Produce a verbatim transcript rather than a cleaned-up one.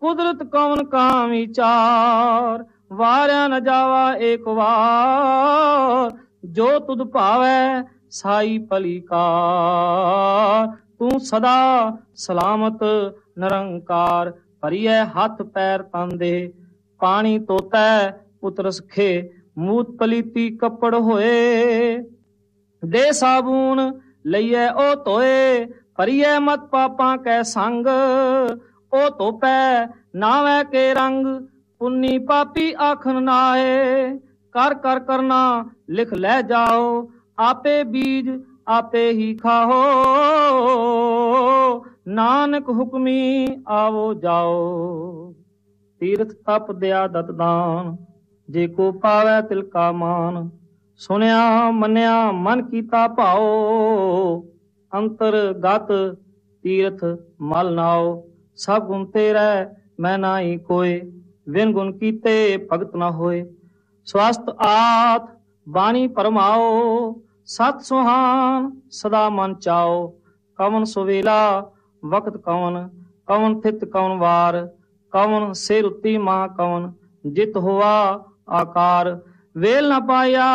ਕੁਦਰਤ ਕਵਨ ਕਾ ਵਿਚਾਰ, ਵਾਰਿਆ ਨ ਜਾਵਾ ਏਕ ਵਾਰ, ਜੋ ਤੁਧ ਭਾਵੈ ਸਾਈ ਭਲੀ ਕਾਰ। ਤੂੰ ਸਦਾ ਸਲਾਮਤ ਨਿਰੰਕਾਰ, ਭਰੀਐ ਹੱਥ ਪੈਰ ਤਨ ਦੇ, ਪਾਣੀ ਧੋਤੈ ਪੁੱਤਰ ਸਖੇ, ਮੂਤ ਪਲੀਤੀ ਕੱਪੜ ਹੋਏ। ਦੇ ਸਾਬੂਨ ਲਈਐ ਉਹ ਧੋਏ, ਭਰੀਐ ਮਤ ਪਾਪਾਂ ਕੈ ਸੰਗ, ਉਹ ਧੋਪੈ ਨਾਵੈ ਕੇ ਰੰਗ, ਪੁੰਨੀ ਪਾਪੀ ਆਖਣ ਨਾਏ। ਕਰ ਕਰ ਕਰਨਾ ਲਿਖ ਲੈ ਜਾਓ, ਆਪੇ ਬੀਜ ਆਪੇ ਹੀ ਖਾਓ, ਨਾਨਕ ਹੁਕਮੀ ਆਵੋ ਜਾਓ। ਤੀਰਥ ਤਪ ਦਿਆ ਦਤ ਦਾਨ, ਜੇ ਕੋ ਪਾਵੈ ਤਿਲ ਕਾ ਮਾਨ। ਸੁਣਿਆ ਮੰਨਿਆ ਮਨ ਕੀਤਾ ਭਾਓ, ਅੰਤਰ ਗਤ ਤੀਰਥ ਮਲ ਨਾਓ। ਸਭ ਗੁਣ ਤੇਰੈ ਮੈਂ ਨਾਹੀ ਕੋਇ, ਵਿਨ ਗੁਣ ਕੀਤੇ ਭਗਤ ਨਾ ਹੋਏ। ਸਵਸਤ ਆਤ ਬਾਣੀ ਪਰਮਾਓ, ਸਤ ਸੁਹਾਨ ਸਦਾ ਮਨ ਚਾਓ। ਕਵਨ ਸੁਵੇਲਾ ਵਕਤ ਕਵਨ, ਕਵਨ ਥਿਤ ਕਵਨ ਵਾਰ, ਕਵਨ ਸਿਰ ਉੱਤੀ ਮਾਂ ਕਵਨ, ਜਿਤ ਹੋਆ ਆਕਾਰ। ਵੇਲ ਨ ਪਾਇਆ